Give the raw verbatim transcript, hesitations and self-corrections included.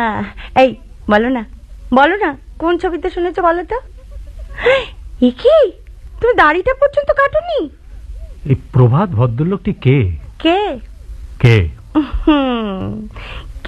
এই বলো না বলো না কোন ছবিতে শুনেছো বলো তো? এ কি তুমি দাড়িটা পর্যন্ত কাটোনি? এই প্রভাত ভদ্রলোকটি কে? কে কে